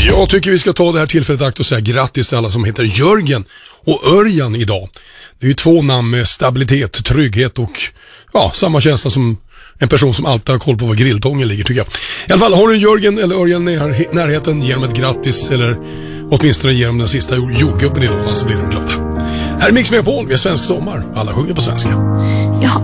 Jag tycker vi ska ta det här tillfället akt och säga grattis till alla som heter Jörgen och Örjan idag. Det är ju 2 namn med stabilitet, trygghet och samma känsla som en person som alltid har koll på var grilltången ligger, tycker jag. I alla fall, har du en Jörgen eller Örjan i närheten, ge dem ett grattis eller åtminstone ge dem den sista jordgubben i lådan så blir de glada. Här är Mix Megapol, vi är svensk sommar. Alla sjunger på svenska. Jag har